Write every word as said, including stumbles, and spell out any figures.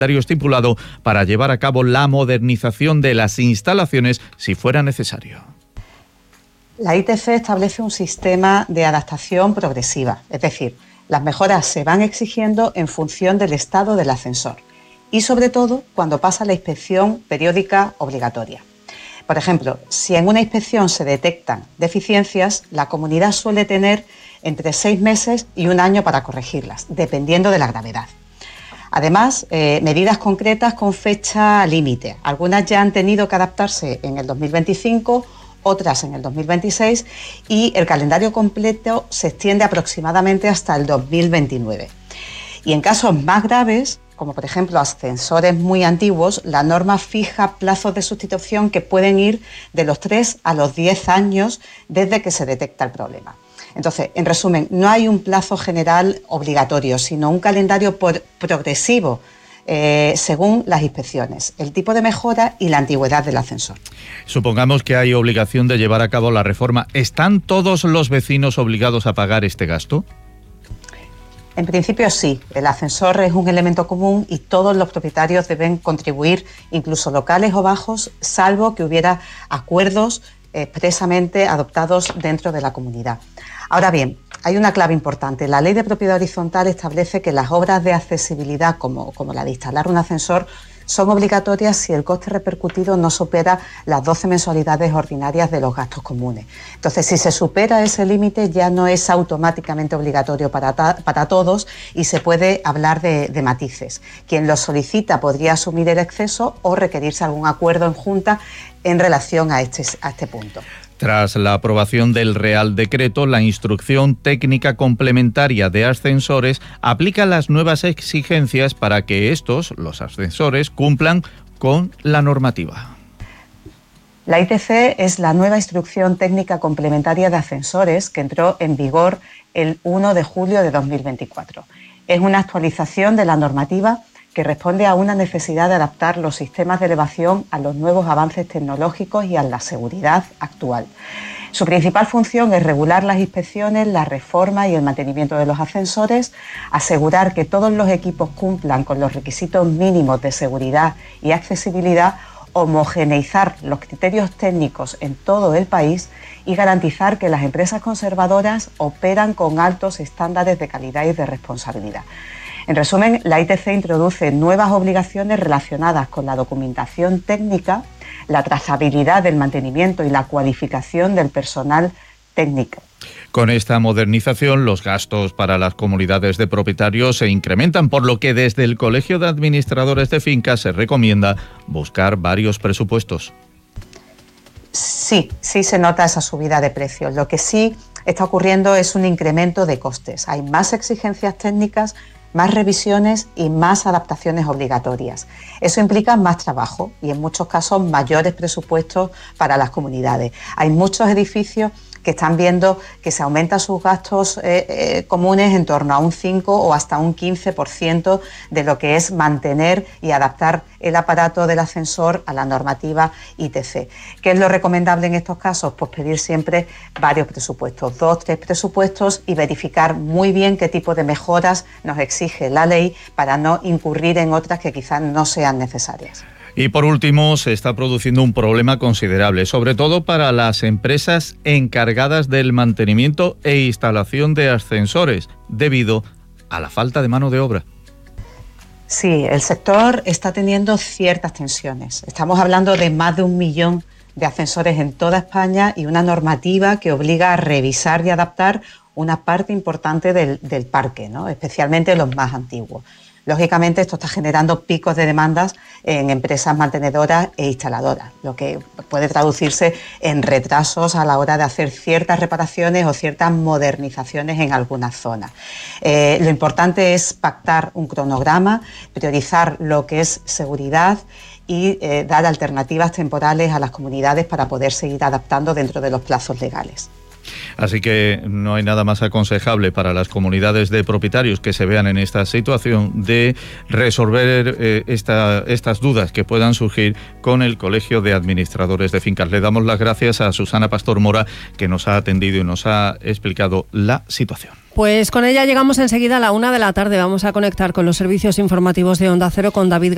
estipulado para llevar a cabo la modernización de las instalaciones si fuera necesario. La I T C establece un sistema de adaptación progresiva, es decir, las mejoras se van exigiendo en función del estado del ascensor y sobre todo cuando pasa la inspección periódica obligatoria. Por ejemplo, si en una inspección se detectan deficiencias, la comunidad suele tener entre seis meses y un año para corregirlas, dependiendo de la gravedad. Además, eh, medidas concretas con fecha límite. Algunas ya han tenido que adaptarse en el dos mil veinticinco, otras en el dos mil veintiséis y el calendario completo se extiende aproximadamente hasta el dos mil veintinueve. Y en casos más graves, como por ejemplo ascensores muy antiguos, la norma fija plazos de sustitución que pueden ir de los tres a los diez años desde que se detecta el problema. Entonces, en resumen, no hay un plazo general obligatorio, sino un calendario por, progresivo eh, según las inspecciones, el tipo de mejora y la antigüedad del ascensor. Supongamos que hay obligación de llevar a cabo la reforma. ¿Están todos los vecinos obligados a pagar este gasto? En principio sí, el ascensor es un elemento común y todos los propietarios deben contribuir, incluso locales o bajos, salvo que hubiera acuerdos expresamente adoptados dentro de la comunidad. Ahora bien, hay una clave importante. La Ley de Propiedad Horizontal establece que las obras de accesibilidad, como, como la de instalar un ascensor, son obligatorias si el coste repercutido no supera las doce mensualidades ordinarias de los gastos comunes. Entonces, si se supera ese límite, ya no es automáticamente obligatorio para, ta, para todos y se puede hablar de, de matices. Quien lo solicita podría asumir el exceso o requerirse algún acuerdo en junta en relación a este, a este punto. Tras la aprobación del Real Decreto, la Instrucción Técnica Complementaria de Ascensores aplica las nuevas exigencias para que estos, los ascensores, cumplan con la normativa. La I T C es la nueva Instrucción Técnica Complementaria de Ascensores que entró en vigor el primero de julio de dos mil veinticuatro. Es una actualización de la normativa que responde a una necesidad de adaptar los sistemas de elevación a los nuevos avances tecnológicos y a la seguridad actual. Su principal función es regular las inspecciones, la reforma y el mantenimiento de los ascensores, asegurar que todos los equipos cumplan con los requisitos mínimos de seguridad y accesibilidad, homogeneizar los criterios técnicos en todo el país y garantizar que las empresas conservadoras operan con altos estándares de calidad y de responsabilidad. En resumen, la I T C introduce nuevas obligaciones relacionadas con la documentación técnica, la trazabilidad del mantenimiento y la cualificación del personal técnico. Con esta modernización, los gastos para las comunidades de propietarios se incrementan, por lo que desde el Colegio de Administradores de Fincas se recomienda buscar varios presupuestos. Sí, sí se nota esa subida de precios. Lo que sí está ocurriendo es un incremento de costes. Hay más exigencias técnicas, más revisiones y más adaptaciones obligatorias. Eso implica más trabajo y en muchos casos mayores presupuestos para las comunidades. Hay muchos edificios que están viendo que se aumentan sus gastos eh, eh, comunes en torno a un cinco o hasta un quince por ciento de lo que es mantener y adaptar el aparato del ascensor a la normativa I T C. ¿Qué es lo recomendable en estos casos? Pues pedir siempre varios presupuestos, dos, tres presupuestos y verificar muy bien qué tipo de mejoras nos exige la ley para no incurrir en otras que quizás no sean necesarias. Y por último, se está produciendo un problema considerable, sobre todo para las empresas encargadas del mantenimiento e instalación de ascensores, debido a la falta de mano de obra. Sí, el sector está teniendo ciertas tensiones. Estamos hablando de más de un millón de ascensores en toda España y una normativa que obliga a revisar y adaptar una parte importante del, del parque, ¿no? Especialmente los más antiguos. Lógicamente, esto está generando picos de demandas en empresas mantenedoras e instaladoras, lo que puede traducirse en retrasos a la hora de hacer ciertas reparaciones o ciertas modernizaciones en algunas zonas. Eh, lo importante es pactar un cronograma, priorizar lo que es seguridad y eh, dar alternativas temporales a las comunidades para poder seguir adaptando dentro de los plazos legales. Así que no hay nada más aconsejable para las comunidades de propietarios que se vean en esta situación de resolver eh, esta, estas dudas que puedan surgir con el Colegio de Administradores de Fincas. Le damos las gracias a Susana Pastor Mora, que nos ha atendido y nos ha explicado la situación. Pues con ella llegamos enseguida a la una de la tarde. Vamos a conectar con los servicios informativos de Onda Cero con David